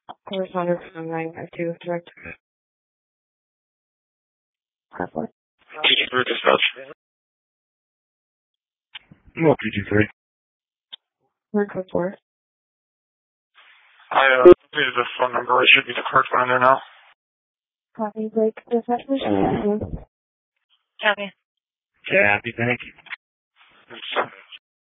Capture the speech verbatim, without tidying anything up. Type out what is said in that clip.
Correspondent from nine five two, direct. Half four. P G three dispatch. No, P G three. Word code four. I, uh, needed the phone number. It should be the correct one in there now. Copy, Blake. Dispatch, please. Copy. Copy, thank you. It's